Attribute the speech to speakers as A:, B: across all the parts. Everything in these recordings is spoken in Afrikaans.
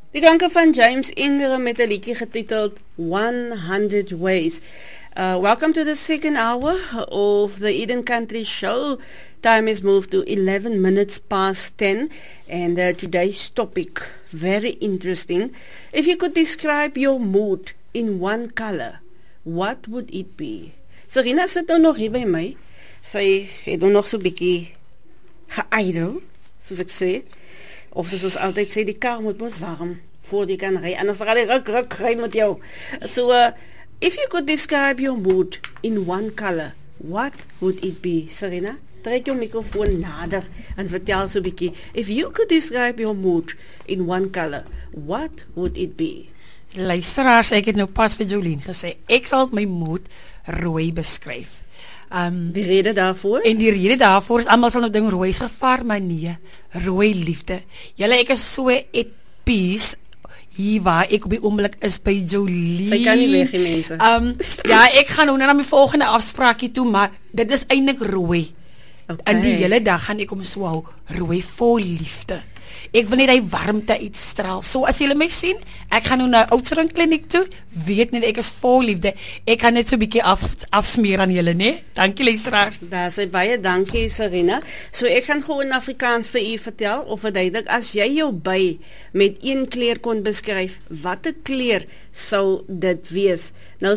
A: Die klanke van James Ingram met 'n liedjie getiteld 100 Ways. Welcome to the second hour of the Eden Country Show. Time has moved to 11 minutes past 10 and today's topic, very interesting. If you could describe your mood in one color, what would it be? Serena sit nou nog hier by my. Sy het nog so 'n bietjie geïdel, soos ek sê. Of soos ons altyd sê, die kar moet mos warm voor die kan ry. Anders gaan die ruk ry met jou. So, if you could describe your mood in one color, what would it be? Serena, trek jou microfoon nader en vertel so 'n bietjie. If you could describe your mood in one color, what would it be?
B: Luisteraars, ek het nou pas vir Jolien gesê, ek sal my mood rooi beskryf.
A: Die rede daarvoor?
B: En die rede daarvoor is, almal sal nou dink rooi is gevaar, maar nee, rooi liefde. Julle, ek is so at peace hier waar ek op die oomblik is by Jolien.
A: Sy kan nie weg, die mense.
B: Ja, ek gaan nou na my volgende afspraakie toe, maar dit is eintlik rooi.
A: Okay.
B: En die hele dag gaan ek om so hou, rooi vol liefde. Ek wil net die warmte uitstraal. So as julle my sien, ek gaan nou na Oudtshoorn kliniek toe, weet net ek is vol liefde. Ek gaan net so 'n bietjie afsmeer aan julle, né? Dankie luisteraars.
A: Daar sê baie dankie Serena. So ek gaan gewoon in Afrikaans vir u vertel of verduidelik, as jy jou by met een kleur kon beskryf, watter kleur sou dit wees?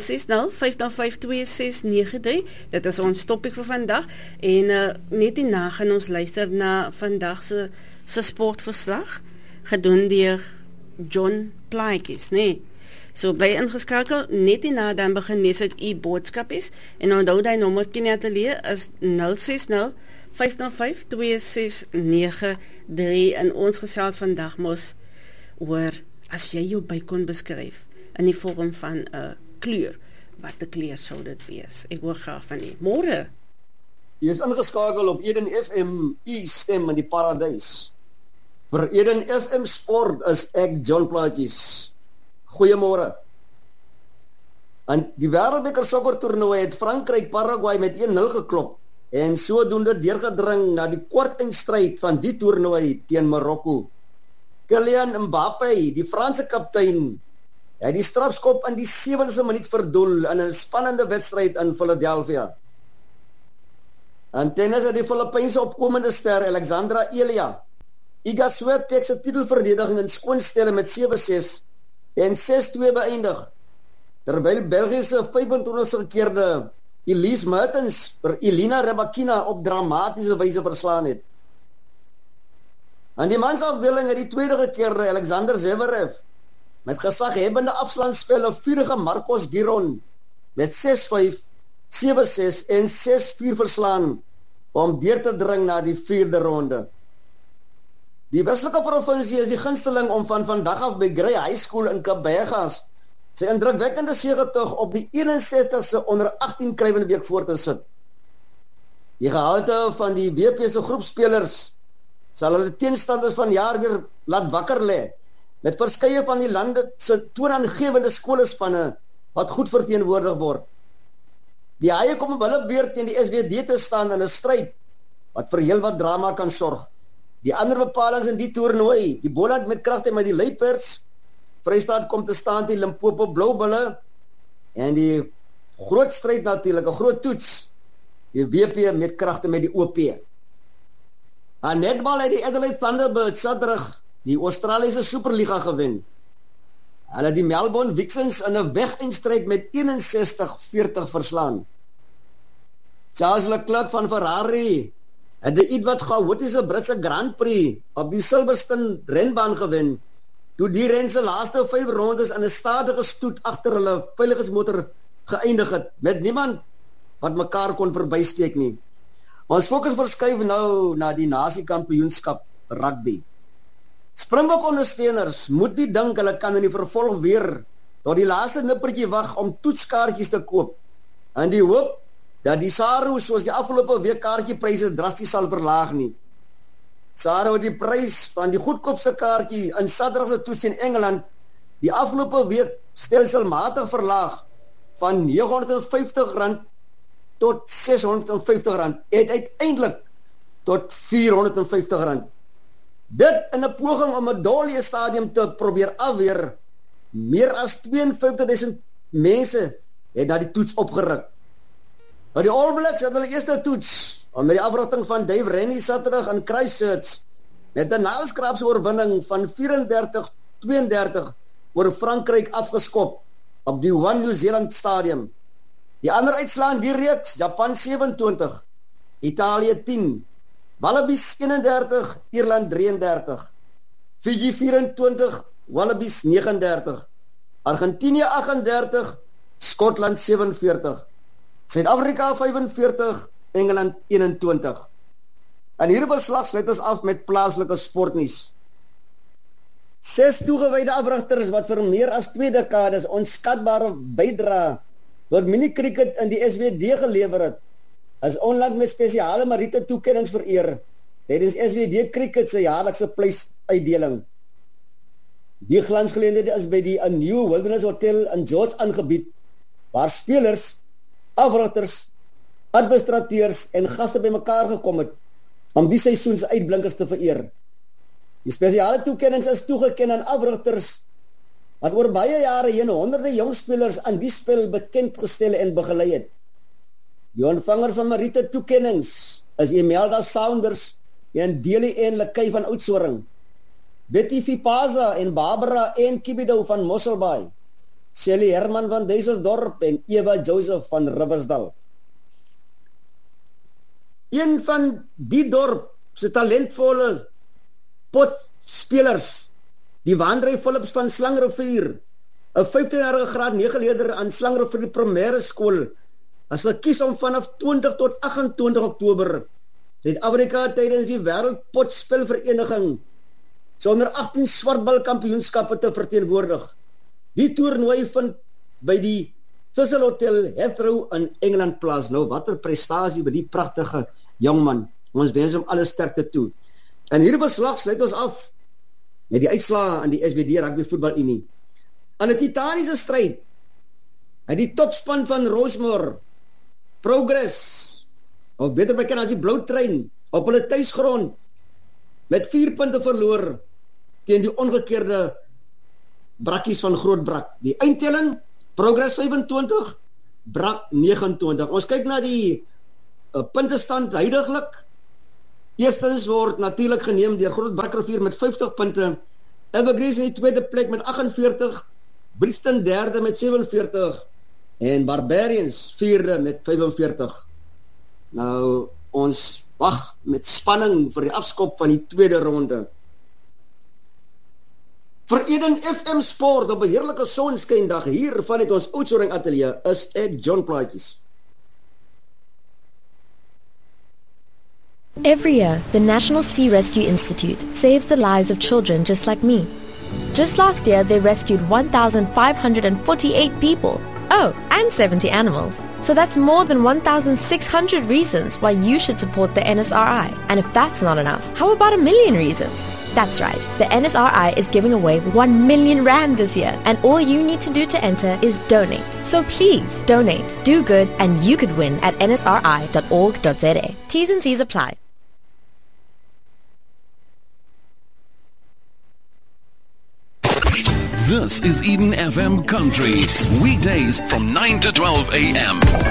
A: 060-505-2693. Dit is ons topik vir vandag en net hierna gaan ons luister na vandag se sportverslag gedoen deur John Plaatjes, nee. So bly ingeskakel, net hierna dan begin lees ek u boodskapies en onthou die nommer in die ateljee is 060-505-2693 en ons gesels vandag mos oor as jy jou by kon beskryf in die vorm van 'n kleur, watter kleur sou dit wees? Ek hoor graag van u. Môre.
C: Jy is ingeskakel op Eden FM, u stem in die paradys. Vir Eden FM Sport is ek John Plaatjes. Goeiemôre. En die Wêreldbeker sokkertoernooi het Frankryk Paraguay met 1-0 geklop en sodoende deurgedring na die kwartfinale van die toernooi teen Marokko. Kylian Mbappé, die Franse kaptein, het die strafskop in die 7de minuut verdoel in 'n spannende wedstryd in Philadelphia. En tennis het die Filipynse opkomende ster Alexandra Elia Iga Swiatek se titelverdediging in skoonstelle met 7-6 en 6-2 beëindig, terwyl Belgiese 25ste keerde Elise Mertens vir Elina Rybakina op dramatiese wyse verslaan het. En die mansafdeling het die tweede gekeerde Alexander Zverev met gesaghebende afstandsspelle vurige Marcos Giron met 6-5, 7-6 en 6-4 verslaan om deur te dring na die 4de ronde. Die Weselike provinsie is die gunsteling om van vandag af by Grey High School in Kabegas sy indrukwekkende segetog op die 61ste onder 18 Krywenweek voor te sit. Die gehalte van die WP se groepspelers sal hulle teenstanders van jaar weer laat wakker lê met verskeie van die lande se toonaangewende skoolspanne wat goed verteenwoordig word. Die Haie kom op hulle beurt teen die SWD te staan in 'n stryd wat vir heelwat drama kan sorg. Die ander bepalings in die toernooi, die Boland met kragte met die Luiperds, Vrystaat kom te staan teen Limpopo Bloubulle en die groot stryd natuurlik, 'n groot toets, die WP met kragte met die OP. En netbal het die Adelaide Thunderbirds Saterdag die Australiese Superliga gewen. Hulle die Melbourne Vixens in 'n wegeinstryd met 61-40 verslaan. Charles Leclerc van Ferrari het die ietwat chaotiese Britse Grand Prix op die Silverstone renbaan gewen, toe die ren se laaste 5 rondes in 'n stadige stoet agter hulle veiligheidsmotor geëindig het, met niemand wat mekaar kon verbysteek nie. Ons fokus verskuif nou na die Nasiekampioenskap rugby. Springbok ondersteuners moet nie dink hulle kan in die vervolg weer tot die laaste nippertjie wag om toetskaartjies te koop, in die hoop dat die SARU soos die afgelope week kaartjiepryse drasties sal verlaag nie. SARU het die prys van die goedkoopste kaartjie in Saterdag se toets in Engeland die afgelope week stelselmatig verlaag van R950 tot R650, het uiteindelik tot R450. Dit in 'n poging om 'n Dolly stadium te probeer afweer. Meer as 52.000 mense het na die toets opgeruk. Maar die All Blacks het hulle eerste toets onder die afrigting van Dave Rennie Saterdag in Christchurch met 'n naalskraapse oorwinning van 34-32 oor Frankryk afgeskop op die One New Zealand Stadium. Die ander uitslae in die reeks: Japan 27, Italië 10, Wallabies 31, Ierland 33, Fiji 24, Wallabies 39, Argentinië 38, Skotland 47, Suid-Afrika 45, Engeland 21. En hier beslag sluit ons af met plaaslike sportnuus. 6 toegewyde afrigters wat vir meer as 2 dekades onskatbare bydrae tot mini-cricket in die SWD gelewer het, is onlangs met spesiale Meriete toekennings vereer tydens SWD Cricket se jaarlikse prysuitdeling. Die glansgeleenthede is by die A New Wilderness Hotel in George aangebied, waar spelers, afrigters, administrateurs en gaste bymekaar gekom het om die seisoen se uitblinkers te vereer. Die spesiale toekennings is toegeken aan afrigters wat oor baie jare heen honderde jong spelers aan die spel bekend gestel en begelei het. Die ontvanger van Meriete toekennings is Imelda Saunders en Deli en Lekay van Oudtshoorn, Betty Fipaza en Barbara en Kibido van Mosselbaai, Shelly Herman van Duisseldorp en Eva Joseph van Riversdal. Een van die dorp se talentvolle potspelers, die Wandrey Phillips van Slangrivier, 'n 15-jarige graad 9 leerder aan Slangrivier Primêre Skool, as gekies om vanaf 20 tot 28 Oktober Suid-Afrika tydens die Wêreldpotspelvereniging sonder 18 swartbal kampioenskappe te verteenwoordig. Die toernooi vind by die Thistle Hotel Heathrow in Engeland plaas. Nou, wat 'n prestasie by die pragtige jongman. Ons wens hom alle sterkte toe. En hierdie beslag sluit ons af met die uitslae in die SWD Rugby Voetbal Unie. Aan 'n titaniese stryd het die topspan van Rosemore, Progress, of beter bekend as die Blou Trein, op hulle tuisgrond met 4 punte verloor teen die omgekeerde Brakkies van Grootbrak. Die eindtelling: Progress 25, Brak 29. Ons kyk na die puntestand huidiglik. Eerstens word natuurlik geneem deur Grootbrak Rivier met 50 punte, Evergreen in die tweede plek met 48, Brixton derde met 47 en Barbarians vierde met 45. Nou, ons wag met spanning vir die afskop van die tweede ronde. Vir Eden FM Sport op 'n heerlike sonskyndag hier vanuit ons Oudtshoorn ateljee is ek John Plaatjes.
D: Every year, the National Sea Rescue Institute saves the lives of children just like me. Just last year, they rescued 1,548 people. Oh, and 70 animals. So that's more than 1,600 reasons why you should support the NSRI. And if that's not enough, how about 1,000,000 reasons? That's right, the NSRI is giving away 1 million rand this year, and all you need to do to enter is donate. So please donate, do good, and you could win at nsri.org.za. T's and C's apply.
E: This is Eden FM Country, weekdays from 9 to 12 a.m.